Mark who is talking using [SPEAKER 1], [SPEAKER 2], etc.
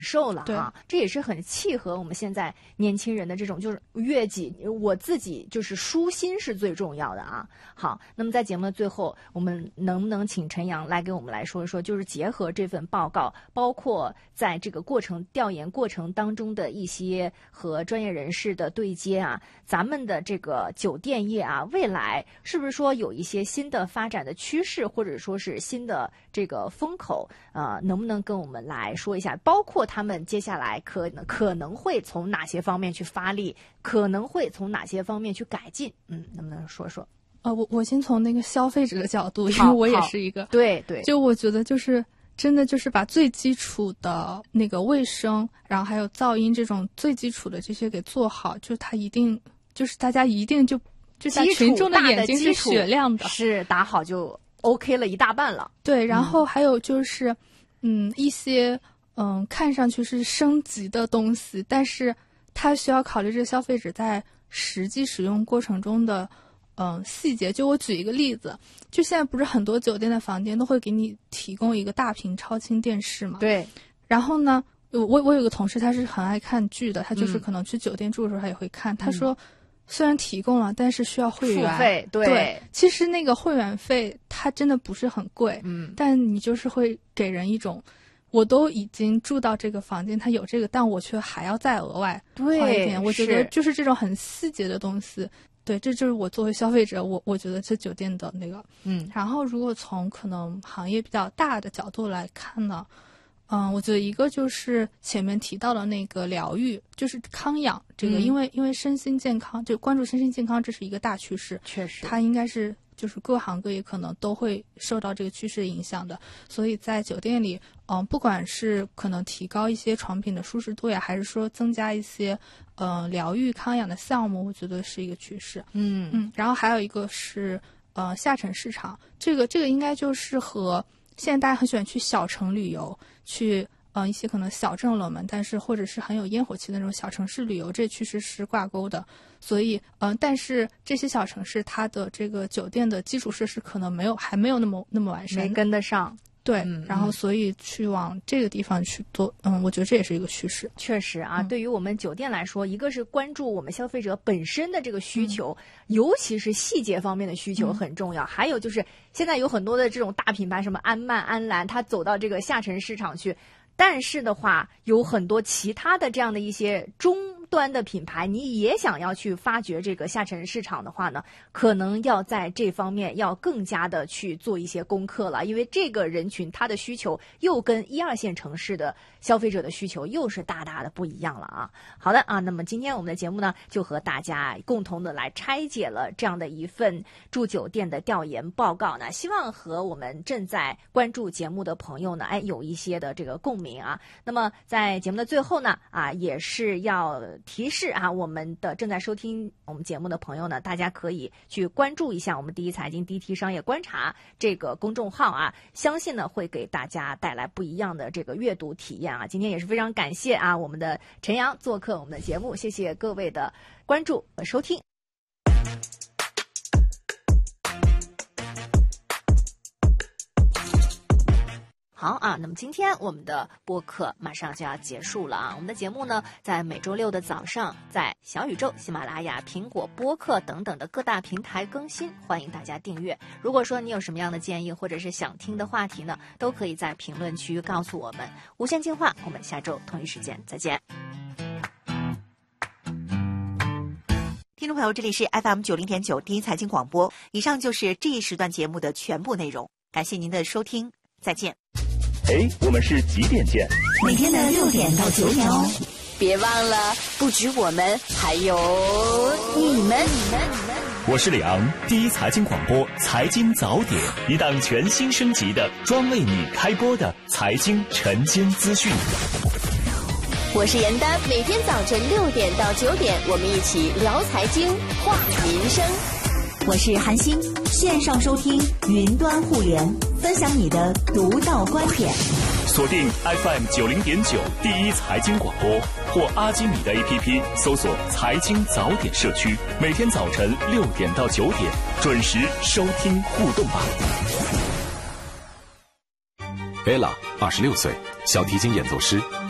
[SPEAKER 1] 受了啊，这也是很契合我们现在年轻人的这种，就是悦己，我自己就是舒心是最重要的啊。好，那么在节目的最后，我们能不能请陈阳来给我们来说一说，就是结合这份报告，包括在这个调研过程当中的一些和专业人士的对接啊，咱们的这个酒店业啊，未来是不是说有一些新的发展的趋势，或者说是新的这个风口？能不能跟我们来说一下，包括他们接下来可能会从哪些方面去发力，可能会从哪些方面去改进？能不能说说？
[SPEAKER 2] 我先从那个消费者的角度，因为我也是一个
[SPEAKER 1] 对，
[SPEAKER 2] 就我觉得就是真的就是把最基础的那个卫生，然后还有噪音这种最基础的这些给做好，就它一定就是大家一定就在群众的眼睛是雪亮的，
[SPEAKER 1] 是打好就 OK 了一大半了。
[SPEAKER 2] 对，然后还有就是一些看上去是升级的东西，但是它需要考虑这个消费者在实际使用过程中的细节。就我举一个例子，就现在不是很多酒店的房间都会给你提供一个大屏超清电视嘛？
[SPEAKER 1] 对。
[SPEAKER 2] 然后呢，我有个同事他是很爱看剧的，他就是可能去酒店住的时候他也会看，他说虽然提供了，但是需要会员
[SPEAKER 1] 付费。
[SPEAKER 2] 对，其实那个会员费它真的不是很贵，但你就是会给人一种，我都已经住到这个房间，它有这个，但我却还要再额外花一点。我觉得就是这种很细节的东西。对，这就是我作为消费者，我觉得这酒店的那个，然后如果从可能行业比较大的角度来看呢，我觉得一个就是前面提到的那个疗愈，就是康养这个，因为身心健康，就关注身心健康，这是一个大趋势，
[SPEAKER 1] 确实，
[SPEAKER 2] 它应该是就是各行各业可能都会受到这个趋势影响的，所以在酒店里，不管是可能提高一些床品的舒适度呀，还是说增加一些疗愈康养的项目，我觉得是一个趋势。然后还有一个是下沉市场，这个应该就是和现在大家很喜欢去小城旅游，去一些可能小镇冷门，但是或者是很有烟火气的那种小城市旅游，这趋势是挂钩的。所以但是这些小城市它的这个酒店的基础设施可能还没有那么完善，
[SPEAKER 1] 没跟得上。
[SPEAKER 2] 对，然后所以去往这个地方去做，我觉得这也是一个趋势。
[SPEAKER 1] 确实啊，对于我们酒店来说，一个是关注我们消费者本身的这个需求，尤其是细节方面的需求很重要。还有就是现在有很多的这种大品牌，什么安曼、安澜，它走到这个下沉市场去，但是的话，有很多其他的这样的一些中端的品牌，你也想要去发掘这个下沉市场的话呢，可能要在这方面要更加的去做一些功课了，因为这个人群他的需求又跟1、2线城市的消费者的需求又是大大的不一样了啊。好的啊，那么今天我们的节目呢，就和大家共同的来拆解了这样的一份住酒店的调研报告呢，希望和我们正在关注节目的朋友呢，有一些的这个共鸣啊。那么在节目的最后呢，也是要提示啊，我们的正在收听我们节目的朋友呢，大家可以去关注一下我们第一财经DT商业观察这个公众号啊，相信呢会给大家带来不一样的这个阅读体验啊。今天也是非常感谢啊我们的陈阳做客我们的节目，谢谢各位的关注和收听。好啊，那么今天我们的播客马上就要结束了啊。我们的节目呢，在每周六的早上，在小宇宙、喜马拉雅、苹果播客等等的各大平台更新，欢迎大家订阅。如果说你有什么样的建议或者是想听的话题呢，都可以在评论区告诉我们。无限进化，我们下周同一时间再见。
[SPEAKER 3] 听众朋友，这里是 FM90.9 第一财经广播，以上就是这一时段节目的全部内容，感谢您的收听，再见。
[SPEAKER 4] 我们是几点见？
[SPEAKER 5] 每天的6点到9点哦。
[SPEAKER 6] 别忘了，不止我们，还有你们。
[SPEAKER 4] 我是李昂，第一财经广播财经早点，一档全新升级的专为你开播的财经晨间资讯。
[SPEAKER 6] 我是严丹，每天早晨6点到9点，我们一起聊财经，话民生。
[SPEAKER 5] 我是韩星，线上收听，云端互联，分享你的独到观点。
[SPEAKER 4] 锁定 FM90.9 第一财经广播或阿基米的 APP， 搜索财经早点社区，每天早晨6点到9点准时收听互动吧。
[SPEAKER 7] Ella 26岁，小提琴演奏师，